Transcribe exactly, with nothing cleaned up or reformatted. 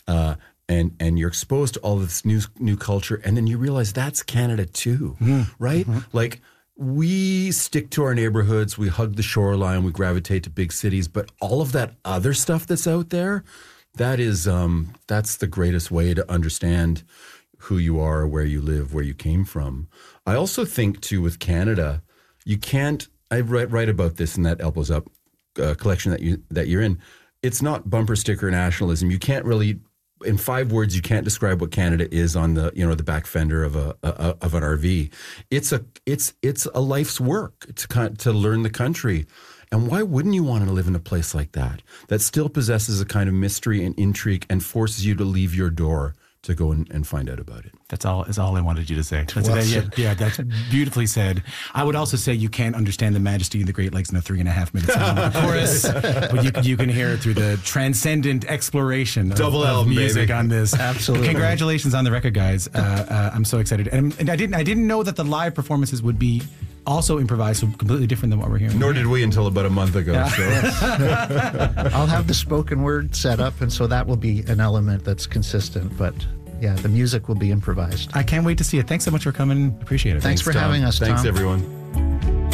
uh, and and you're exposed to all this new new culture, and then you realize that's Canada too, mm-hmm. right? Mm-hmm. Like we stick to our neighborhoods, we hug the shoreline, we gravitate to big cities, but all of that other stuff that's out there, that is um, that's the greatest way to understand who you are, where you live, where you came from. I also think too with Canada, you can't. I write write about this in that Elbows Up uh, collection that you that you're in. It's not bumper sticker nationalism. You can't really. In five words, you can't describe what Canada is on the you know the back fender of a, a of an R V. It's a it's it's a life's work to to learn the country, and why wouldn't you want to live in a place like that that still possesses a kind of mystery and intrigue and forces you to leave your door to go and, and find out about it. That's all is all I wanted you to say. That's Well a, yeah, said. yeah, that's beautifully said. I would also say you can't understand the majesty of the Great Lakes in a three and a half minute song of the chorus, but you, you can hear it through the transcendent exploration of, Double of album, music baby. on this. Absolutely. Congratulations on the record, guys. Uh, uh, I'm so excited. And, and I didn't I didn't know that the live performances would be also improvised, so completely different than what we're hearing. Nor did we until about a month ago. Yeah. So. I'll have the spoken word set up, and so that will be an element that's consistent. But yeah, the music will be improvised. I can't wait to see it. Thanks so much for coming. Appreciate it. Thanks, for Tom. having us, Thanks, Tom. everyone.